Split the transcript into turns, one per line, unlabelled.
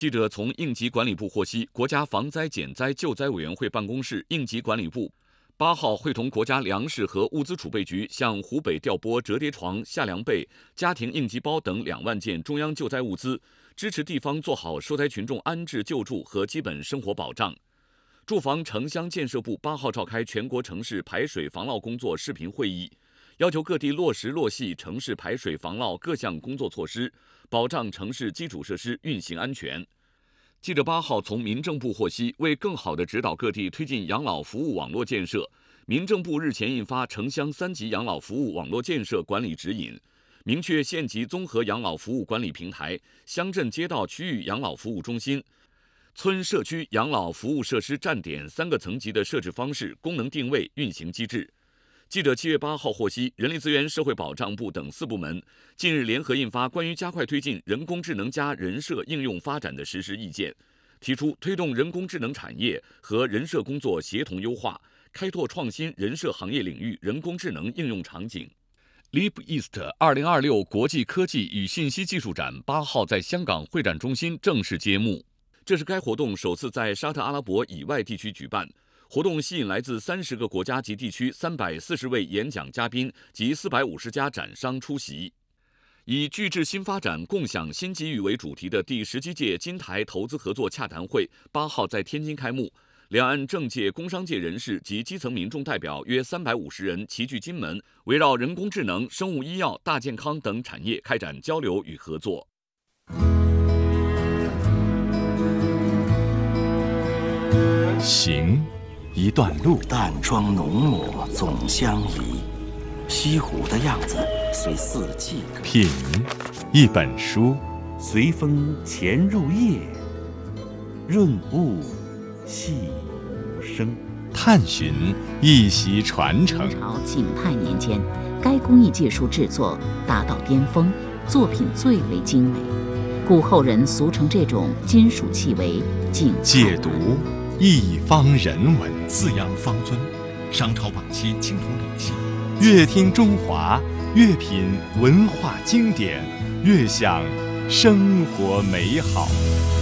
记者从应急管理部获悉，国家防灾减灾救灾委员会办公室应急管理部8号会同国家粮食和物资储备局向湖北调拨折叠床、夏凉被、家庭应急包等2万件中央救灾物资，支持地方做好受灾群众安置救助和基本生活保障。住房城乡建设部8号召开全国城市排水防涝工作视频会议，要求各地落实落细城市排水防涝各项工作措施，保障城市基础设施运行安全。记者8号从民政部获悉，为更好地指导各地推进养老服务网络建设，民政部日前印发城乡3级养老服务网络建设管理指引，明确县级综合养老服务管理平台、乡镇街道区域养老服务中心、村社区养老服务设施站点3个层级的设置方式、功能定位、运行机制。记者7月8号获悉，人力资源社会保障部等4部门近日联合印发关于加快推进人工智能加人社应用发展的实施意见，提出推动人工智能产业和人社工作协同优化，开拓创新人社行业领域人工智能应用场景。Leap East 2026国际科技与信息技术展8号在香港会展中心正式揭幕，这是该活动首次在沙特阿拉伯以外地区举办。活动吸引来自30个国家及地区340位演讲嘉宾及450家展商出席。以聚智新发展、共享新机遇为主题的第17届金台投资合作洽谈会8号在天津开幕，两岸政界、工商界人士及基层民众代表约350人齐聚金门，围绕人工智能、生物医药、大健康等产业开展交流与合作。
行一段路，
淡妆浓抹总相宜，西湖的样子随四季。
品一本书，
随风潜入夜，润物细无声。
探寻一席传承。
明朝景泰年间，该工艺技术制作达到巅峰，作品最为精美，故后人俗称这种金属器为景泰。
解读一方人文，
四羊方尊，商朝晚期青铜礼器。
越听中华，越品文化经典，越享生活美好。